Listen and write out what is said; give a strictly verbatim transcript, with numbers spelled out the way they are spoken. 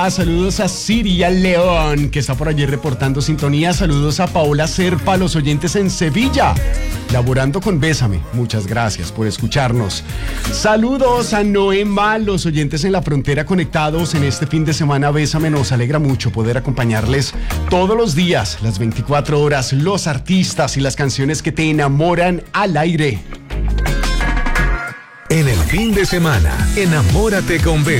Saludos a Siria León, que está por allí reportando sintonía. Saludos a Paola Serpa, los oyentes en Sevilla, laborando con Bésame. Muchas gracias por escucharnos. Saludos a Noema, los oyentes en la frontera conectados en este fin de semana. Bésame, nos alegra mucho poder acompañarles todos los días, las veinticuatro horas, los artistas y las canciones que te enamoran al aire. En el fin de semana, enamórate con Bésame.